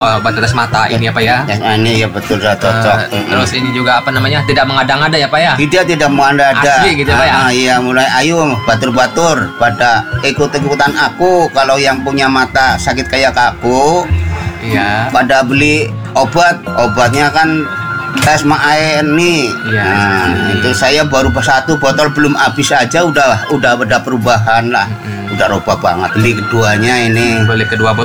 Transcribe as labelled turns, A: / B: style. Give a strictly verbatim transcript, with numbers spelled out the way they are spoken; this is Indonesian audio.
A: obat tetes mata ini ya Pak ya.
B: Ya, ini ya betul sudah cocok.
A: Uh, terus ini juga apa namanya, tidak mengada-ngada ya Pak ya.
B: Dia tidak mengada-ngada.
A: Asli gitu ya Pak ya.
B: Ah, iya, mulai ayo batur-batur pada ikut-ikutan aku. Kalau yang punya mata sakit kayak aku,
A: Iya.
B: pada beli obat. Obatnya kan tes air nih.
A: Iya,
B: Nah,
A: iya.
B: itu saya baru satu botol belum habis aja udah udah ada perubahan lah.
A: Mm-mm.
B: Udah robah banget. Beli keduanya ini.
A: Beli kedua